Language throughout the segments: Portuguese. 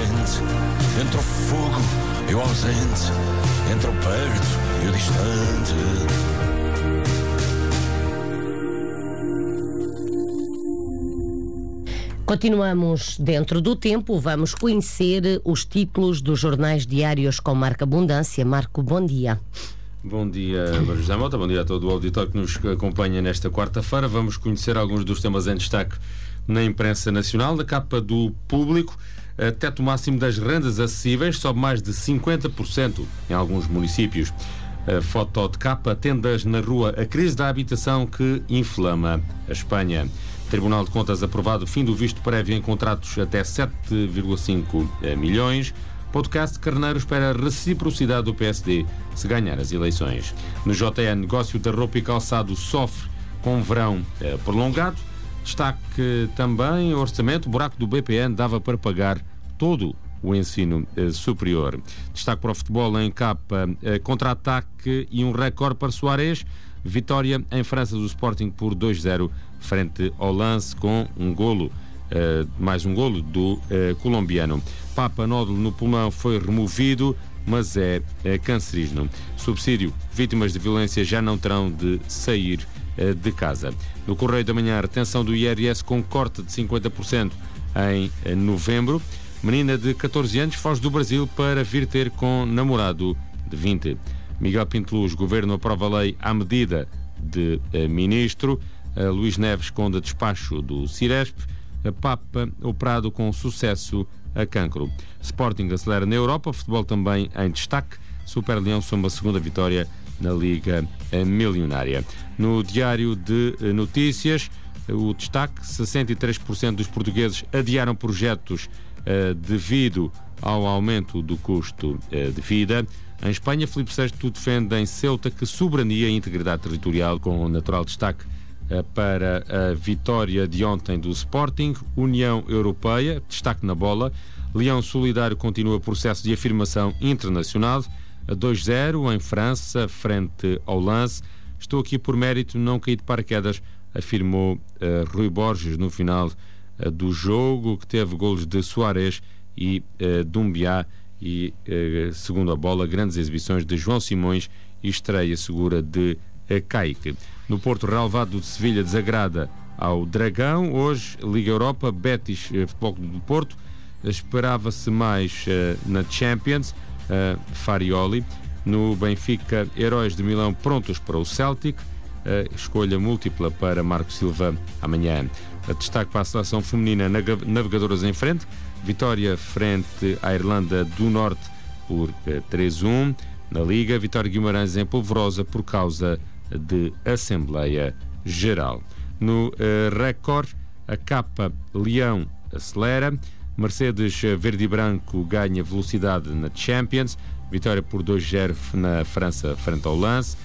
quente, entre o fogo e o ausente, entre o perto e o distante. Continuamos dentro do tempo, vamos conhecer os títulos dos jornais diários com Marco Abundância. Marco, bom dia. Bom dia, José Mota, bom dia a todo o auditório que nos acompanha nesta quarta-feira. Vamos conhecer alguns dos temas em destaque na imprensa nacional. Da capa do Público, teto máximo das rendas acessíveis sobe mais de 50% em alguns municípios. Foto de capa, tendas na rua, a crise da habitação que inflama a Espanha. Tribunal de Contas aprovado o fim do visto prévio em contratos até 7,5 milhões. Podcast Carneiro espera reciprocidade do PSD se ganhar as eleições. No JN, negócio da roupa e calçado sofre com verão prolongado. Destaque também o orçamento, o buraco do BPN dava para pagar todo o ensino superior. Destaque para o futebol em capa, contra-ataque e um recorde para Suárez. Vitória em França do Sporting por 2-0 frente ao Lance com um golo, mais um golo do colombiano. Papa, nódulo no pulmão foi removido, mas é cancerígeno. Subsídio, vítimas de violência já não terão de sair de casa. No Correio da Manhã, retenção do IRS com corte de 50% em novembro. Menina de 14 anos foge do Brasil para vir ter com namorado de 20. Miguel Pinto Luz, governo aprova a lei à medida de ministro. Luís Neves esconde despacho do Ciresp. Papa operado com sucesso a cancro. Sporting acelera na Europa, futebol também em destaque. Super Leão soma a segunda vitória na Liga Milionária. No Diário de Notícias, o destaque: 63% dos portugueses adiaram projetos devido ao aumento do custo de vida. Em Espanha, Filipe VI defende em Ceuta que soberania e integridade territorial, com natural destaque para a vitória de ontem do Sporting. União Europeia, destaque na bola. Leão Solidário continua processo de afirmação internacional. 2-0 em França, frente ao Lance. Estou aqui por mérito, não caí de paraquedas, afirmou Rui Borges no final do jogo, que teve golos de Suárez e Dumbiá. E, segundo a bola, grandes exibições de João Simões e estreia segura de Kaique. No Porto, relevado de Sevilha desagrada ao Dragão. Hoje, Liga Europa, Betis, Futebol Clube do Porto. Esperava-se mais na Champions, Farioli. No Benfica, Heróis de Milão prontos para o Celtic. Escolha múltipla para Marco Silva amanhã. Destaque para a seleção feminina, navegadoras em frente. Vitória frente à Irlanda do Norte por 3-1. Na Liga, Vitória Guimarães em Polvorosa por causa de Assembleia Geral. No Record, a capa Leão acelera. Mercedes verde e branco ganha velocidade na Champions. Vitória por 2-0 na França frente ao Lance.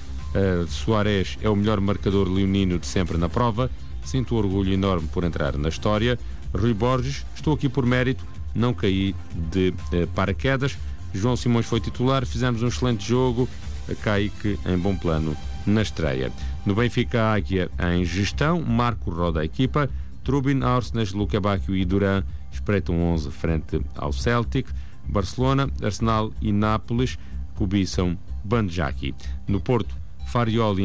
Suárez é o melhor marcador leonino de sempre na prova. Sinto orgulho enorme por entrar na história. Rui Borges, estou aqui por mérito, não caí de paraquedas. João Simões foi titular, fizemos um excelente jogo. Kaique em bom plano na estreia. No Benfica, Águia em gestão. Marco roda a equipa. Trubin, Arsenas, Luca Bacchio e Duran espreitam 11 frente ao Celtic. Barcelona, Arsenal e Nápoles cobiçam Bandjaki. No Porto, Farioli